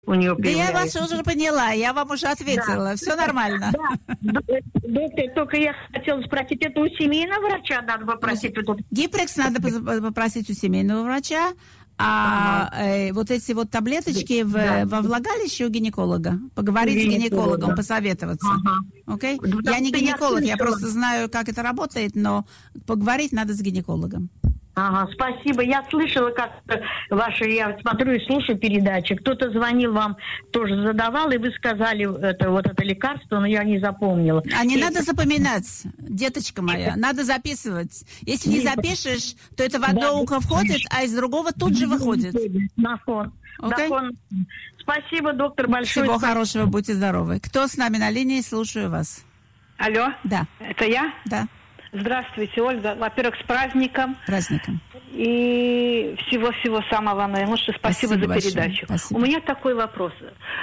у нее Да появляется. я вас уже поняла, я вам уже ответила. Да. Все нормально. Да. Доктор, только я хотела спросить, это у семейного врача надо попросить? Гипрекс надо попросить у семейного врача, а вот эти вот таблеточки во влагалище у гинеколога. Поговорить с гинекологом, посоветоваться. Окей? Я не гинеколог, я просто знаю, как это работает, но поговорить надо с гинекологом. Ага, спасибо. Я слышала, как ваши, я смотрю и слушаю передачи. Кто-то звонил вам, тоже задавал, и вы сказали это лекарство, но я не запомнила. А не надо запоминать, деточка моя, надо записывать. Если не запишешь, то это в одно ухо входит, а из другого тут же выходит. Okay? Спасибо, доктор, большое. Всего хорошего, будьте здоровы. Кто с нами на линии? Слушаю вас. Алло? Да. Это я? Да. Здравствуйте, Ольга. Во-первых, с праздником. Праздником. И всего-всего самого наилучшего. Спасибо за передачу. Спасибо. У меня такой вопрос.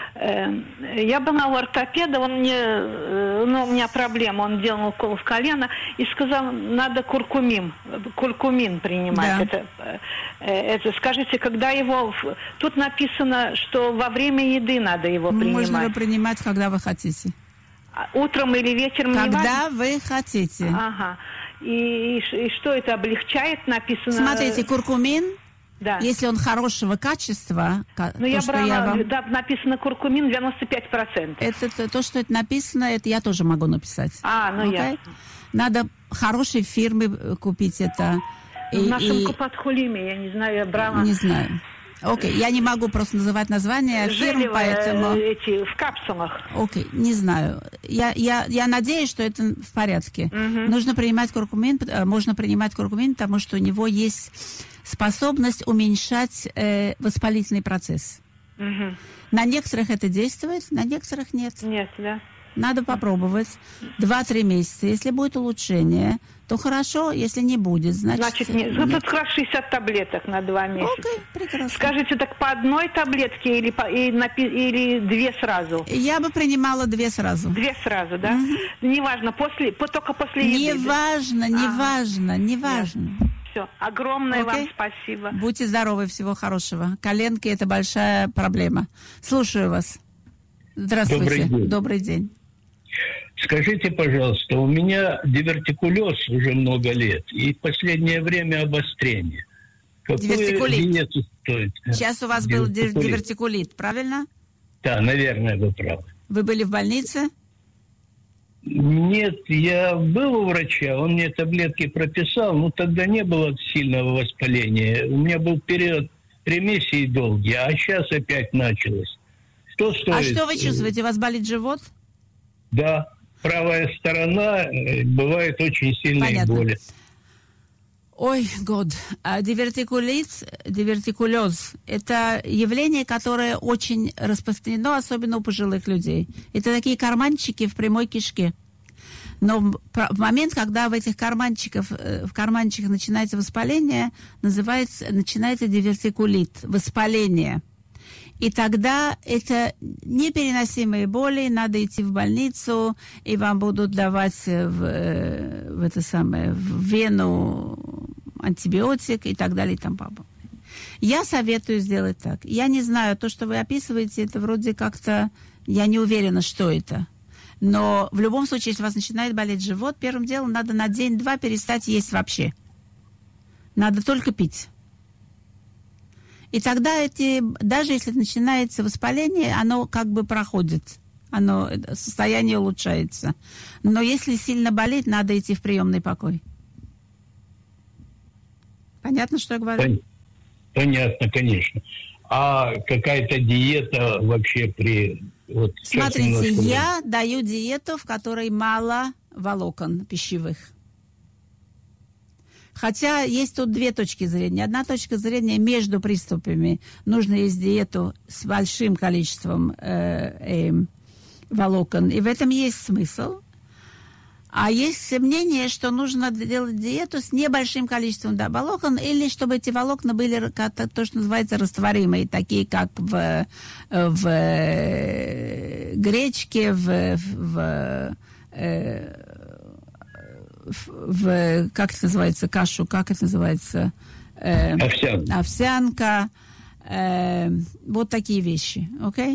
Я была у ортопеда, у меня проблема, он делал укол в колено и сказал, надо куркумин принимать. Да. Это скажите, когда его... Тут написано, что во время еды надо его принимать. Можно принимать, когда вы хотите. Утром или вечером? Когда вы хотите. Ага. И что это облегчает, написано? Смотрите, куркумин, да. Если он хорошего качества, я брала, написано куркумин 95%. Это то, что это написано, это я тоже могу написать. Ясно. Надо хорошей фирмы купить это. В нашем Купат-Холиме, я не знаю, я брала. Не знаю. Окей, я не могу просто называть название фирм, поэтому... в капсулах. Окей, не знаю. Я надеюсь, что это в порядке. Нужно принимать куркумин, можно принимать куркумин, потому что у него есть способность уменьшать воспалительный процесс. На некоторых это действует, на некоторых нет. Нет, да. Надо попробовать 2-3 месяца. Если будет улучшение, то хорошо, если не будет, значит нет. Тут как раз 60 таблеток на 2 месяца. Окей, прекрасно. Скажите, так по одной таблетке или 2 сразу? Я бы принимала 2 сразу. 2 сразу, да? Неважно, только после еды. Неважно. Все, огромное вам спасибо. Будьте здоровы, всего хорошего. Коленки – это большая проблема. Слушаю вас. Здравствуйте. Добрый день. Скажите, пожалуйста, у меня дивертикулез уже много лет, и в последнее время обострение. Дивертикулит. Стоит? Сейчас у вас был дивертикулит, правильно? Да, наверное, вы правы. Вы были в больнице? Нет, я был у врача, он мне таблетки прописал, но тогда не было сильного воспаления. У меня был период ремиссии долгий, а сейчас опять началось. Что стоит? А что вы чувствуете? У вас болит живот? Да, правая сторона, бывает очень сильные боли. Ой, дивертикулез – это явление, которое очень распространено, особенно у пожилых людей. Это такие карманчики в прямой кишке. Но в момент, когда в этих карманчиках начинается воспаление, начинается дивертикулит, воспаление. И тогда это непереносимые боли, надо идти в больницу, и вам будут давать в вену антибиотик и так далее и тому подобное. Я советую сделать так. Я не знаю, то, что вы описываете, это вроде как-то... Я не уверена, что это. Но в любом случае, если у вас начинает болеть живот, первым делом надо на день-два перестать есть вообще. Надо только пить. И тогда даже если начинается воспаление, оно как бы проходит. Состояние улучшается. Но если сильно болит, надо идти в приемный покой. Понятно, что я говорю? Понятно, конечно. А какая-то диета вообще при... Смотрите, я даю диету, в которой мало волокон пищевых. Хотя есть тут 2 точки зрения. Одна точка зрения: между приступами нужно есть диету с большим количеством волокон. И в этом есть смысл. А есть мнение, что нужно делать диету с небольшим количеством волокон, или чтобы эти волокна были то, что называется растворимые, такие как в гречке, как это называется, кашу, как это называется? Овсянка. Вот такие вещи, окей?